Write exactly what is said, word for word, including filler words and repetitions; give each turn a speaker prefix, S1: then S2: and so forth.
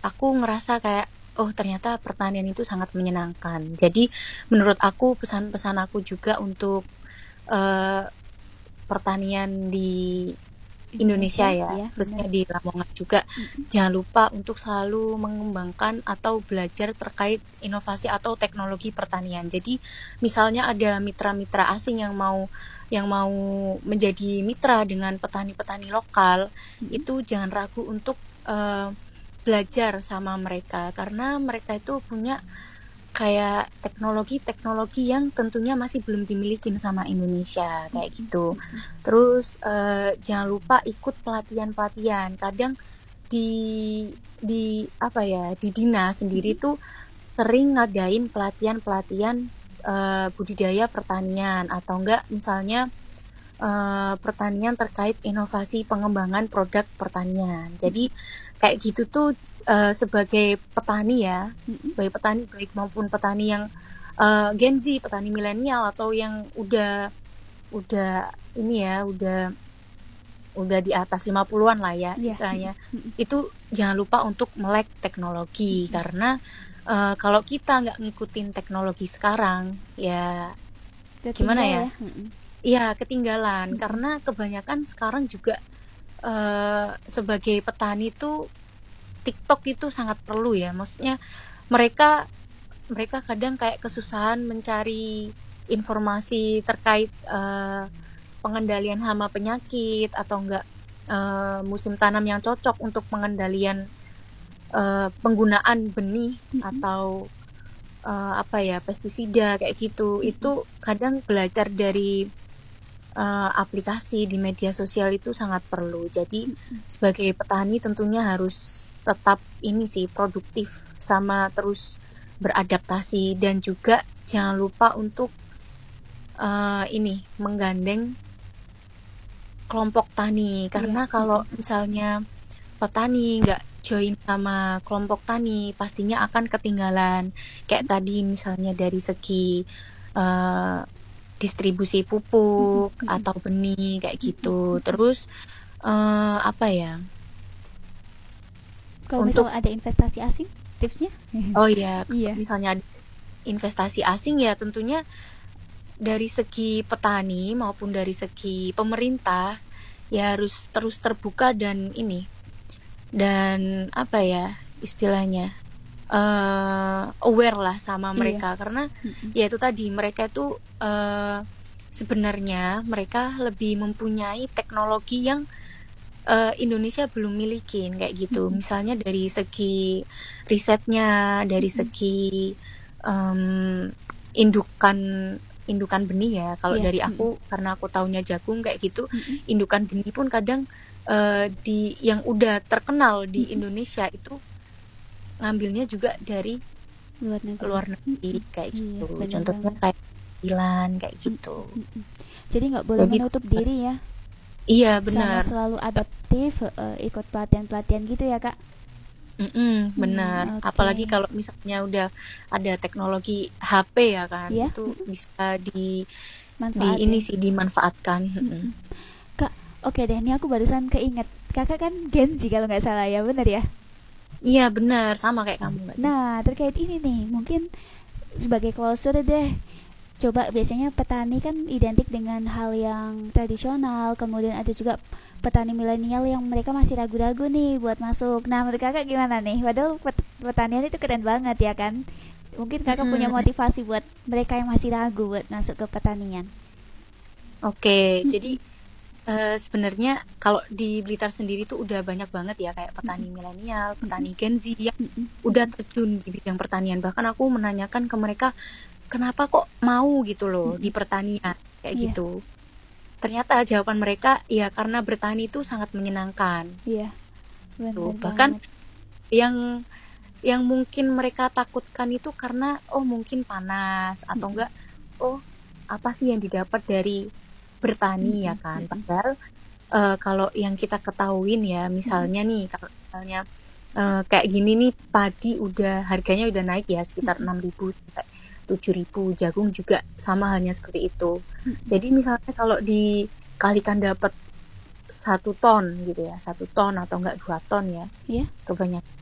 S1: aku ngerasa kayak oh ternyata pertanian itu sangat menyenangkan. Jadi menurut aku pesan-pesan aku juga untuk uh, pertanian di Indonesia
S2: Indonesia
S1: ya,
S2: ya, benar.
S1: khususnya di Lamongan juga,
S2: Mm-mm.
S1: jangan lupa untuk selalu mengembangkan atau belajar terkait inovasi atau teknologi pertanian. Jadi misalnya ada mitra-mitra asing yang mau yang mau menjadi mitra dengan petani-petani lokal,
S2: Mm-mm.
S1: itu jangan ragu untuk uh, belajar sama mereka karena mereka itu punya kayak teknologi-teknologi yang tentunya masih belum dimiliki sama Indonesia kayak
S2: Mm-mm.
S1: gitu.
S2: Mm-mm.
S1: Terus eh, jangan lupa ikut pelatihan-pelatihan. Kadang di di apa ya di dinas sendiri
S2: Mm-mm.
S1: tuh sering ngadain pelatihan-pelatihan eh, budidaya pertanian atau enggak misalnya eh, pertanian terkait inovasi pengembangan produk pertanian. Jadi kayak gitu tuh eh, sebagai petani ya,
S2: Mm-mm.
S1: sebagai petani baik maupun petani yang eh, Gen Z, petani milenial atau yang udah udah ini ya, udah udah di atas lima puluhan lah ya
S2: Iya. Mm-mm.
S1: istilahnya.
S2: Mm-mm.
S1: Itu jangan lupa untuk melek teknologi
S2: Mm-mm.
S1: karena eh, kalau kita nggak ngikutin teknologi sekarang ya gimana
S2: Tertinggal
S1: ya?
S2: ya. Mm-mm.
S1: Iya, ketinggalan
S2: Mm-mm.
S1: karena kebanyakan sekarang juga eh, sebagai petani itu TikTok itu sangat perlu ya. Maksudnya mereka mereka kadang kayak kesusahan mencari informasi terkait eh, pengendalian hama penyakit atau enggak eh, musim tanam yang cocok untuk pengendalian eh, penggunaan benih
S2: Mm-mm.
S1: atau eh, apa ya pestisida kayak gitu.
S2: Mm-mm.
S1: Itu kadang belajar dari eh, aplikasi di media sosial itu sangat perlu. Jadi
S2: Mm-mm.
S1: sebagai petani tentunya harus tetap ini sih produktif sama terus beradaptasi dan juga jangan lupa untuk eh, ini menggandeng kelompok tani
S2: Iya.
S1: karena kalau
S2: Mm-mm.
S1: misalnya petani nggak join sama kelompok tani pastinya akan ketinggalan kayak tadi misalnya dari segi eh, distribusi
S2: Mm-mm.
S1: pupuk
S2: Mm-mm.
S1: atau benih kayak
S2: Mm-mm.
S1: gitu.
S2: Mm-mm.
S1: Terus eh, apa ya?
S2: Kalau misal
S1: Untuk
S2: ada investasi asing, tipsnya?
S1: oh ya,
S2: Iya.
S1: misalnya investasi asing ya tentunya dari segi petani maupun dari segi pemerintah ya harus terus terbuka dan ini dan apa ya istilahnya eh aware lah sama
S2: Iya.
S1: mereka karena
S2: Mm-mm.
S1: ya itu tadi mereka itu eh, sebenarnya mereka lebih mempunyai teknologi yang eh, Indonesia belum milikin kayak gitu.
S2: Mm-mm.
S1: Misalnya dari segi risetnya, dari
S2: Mm-mm.
S1: segi em, indukan indukan benih ya. Kalau
S2: Iya.
S1: dari
S2: Mm-mm.
S1: aku karena aku taunya jagung kayak gitu,
S2: Mm-mm.
S1: indukan benih pun kadang eh, di yang udah terkenal di
S2: Mm-mm.
S1: Indonesia itu ngambilnya juga dari
S2: Luar negeri.
S1: luar negeri
S2: Mm-mm.
S1: kayak
S2: Iya,
S1: gitu.
S2: benar
S1: Contohnya
S2: banget.
S1: kayak Thailand kayak
S2: Mm,
S1: gitu.
S2: mm-mm. Jadi nggak boleh
S1: Jadi
S2: menutup diri ya,
S1: iya
S2: sama
S1: benar.
S2: selalu adaptif, eh, ikut pelatihan-pelatihan gitu ya kak.
S1: Mm-mm, benar.
S2: Hmm, oke.
S1: Apalagi kalau misalnya udah ada teknologi H P ya kan,
S2: Ya,
S1: itu
S2: mm-mm.
S1: bisa di di ini
S2: Manfaatin.
S1: sih dimanfaatkan. Mm-mm.
S2: Mm-mm. Kak, oke deh, ini aku barusan keinget, kakak kan Gen Z kalau nggak salah ya, bener ya?
S1: Iya benar, sama kayak kamu nggak sih?
S2: Nah, terkait ini nih, mungkin sebagai closer deh, coba biasanya petani kan identik dengan hal yang tradisional, kemudian ada juga petani milenial yang mereka masih ragu-ragu nih buat masuk. Nah, menurut kakak gimana nih? Padahal pet- pertanian itu keren banget ya kan? Mungkin kakak punya
S1: Mm-mm.
S2: motivasi buat mereka yang masih ragu buat masuk ke pertanian.
S1: Oke,
S2: Mm-mm.
S1: jadi eh, sebenarnya kalau di Blitar sendiri tuh udah banyak banget ya kayak
S2: Mm-mm.
S1: petani milenial,
S2: Mm-mm.
S1: petani Gen Z yang
S2: Mm-mm.
S1: udah terjun di bidang pertanian. Bahkan aku menanyakan ke mereka, kenapa kok mau gitu loh di
S2: Mm-mm.
S1: pertanian kayak
S2: Iya,
S1: gitu. Ternyata jawaban mereka ya karena bertani itu sangat menyenangkan.
S2: iya,
S1: Tuh,
S2: bener
S1: bahkan
S2: banget.
S1: yang yang mungkin mereka takutkan itu karena oh mungkin panas atau
S2: Mm-mm.
S1: enggak oh apa sih yang didapat dari bertani ya
S2: Mm-mm.
S1: kan.
S2: Mm-mm.
S1: Padahal eh, kalau yang kita ketahuin ya
S2: Mm-mm.
S1: misalnya nih kalau misalnya eh, kayak gini nih padi udah harganya udah naik ya sekitar
S2: Mm-mm.
S1: enam ribu sampai tujuh ribu, jagung juga sama halnya seperti itu.
S2: Mm-mm.
S1: Jadi misalnya kalau dikalikan dapat satu ton gitu ya, satu ton atau enggak dua ton ya,
S2: Iya.
S1: kebanyakan